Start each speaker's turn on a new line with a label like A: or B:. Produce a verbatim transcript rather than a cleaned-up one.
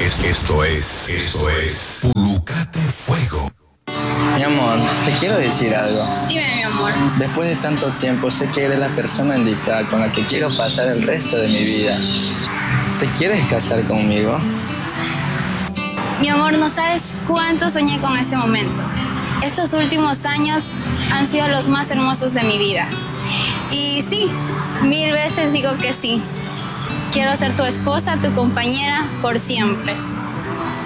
A: Es- Esto es, esto es Pulucate Fuego.
B: Mi amor, te quiero decir algo.
C: Dime, mi amor.
B: Después de tanto tiempo, sé que eres la persona indicada con la que quiero pasar el resto de mi vida. ¿Te quieres casar conmigo?
C: Mi amor, no sabes cuánto soñé con este momento. Estos últimos años han sido los más hermosos de mi vida. Y sí, mil veces digo que sí. Quiero ser tu esposa, tu compañera, por siempre.